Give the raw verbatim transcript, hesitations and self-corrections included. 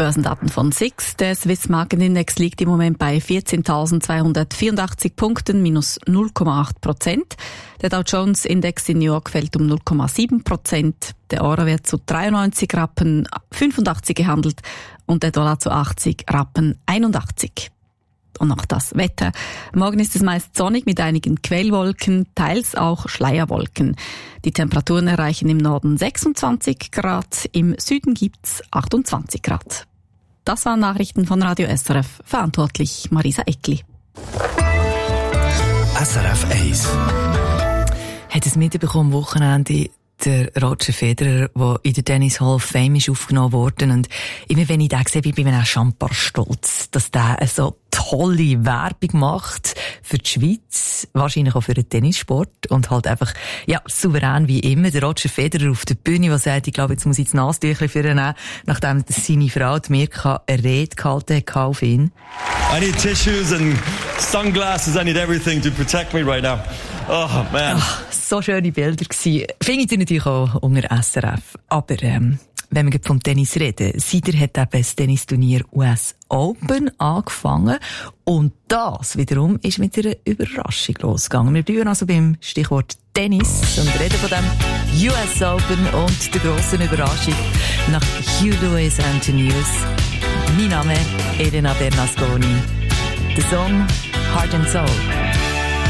Börsendaten von S I X. Der Swiss Market Index liegt im Moment bei vierzehntausendzweihundertvierundachtzig Punkten, minus null Komma acht Prozent. Der Dow Jones Index in New York fällt um null Komma sieben Prozent. Der Euro wird zu dreiundneunzig Rappen fünfundachtzig gehandelt und der Dollar zu achtzig Rappen einundachtzig. Und noch das Wetter. Morgen ist es meist sonnig mit einigen Quellwolken, teils auch Schleierwolken. Die Temperaturen erreichen im Norden sechsundzwanzig Grad, im Süden gibt's achtundzwanzig Grad. Das waren Nachrichten von Radio S R F, verantwortlich Marisa Eckli. S R F eins. Hat es mitbekommen am Wochenende der Roger Federer, der in der Tennis Hall of Fame ist aufgenommen worden. Und immer wenn ich den sehe, bin ich mir auch schambar stolz, dass der so tolle Werbung macht für die Schweiz, wahrscheinlich auch für den Tennissport und halt einfach, ja, souverän wie immer. Der Roger Federer auf der Bühne, der sagt, ich glaube, jetzt muss ich das Nasentüchchen für ihn nehmen, nachdem seine Frau, die Mirka, eine Rede gehalten hat auf ihn. I need tissues and sunglasses, I need everything to protect me right now. Oh, man. Ach, so schöne Bilder gewesen. Findet ihr natürlich auch unter S R F. Aber, ähm, wenn wir vom Tennis reden, seither hat eben das Tennisturnier U S Open angefangen. Und das wiederum ist mit einer Überraschung losgegangen. Wir bleiben also beim Stichwort Tennis und reden von dem U S Open und der grossen Überraschung nach Hugh Lewis and the News. Mein Name Elena Bernasconi. Der Song Heart and Soul.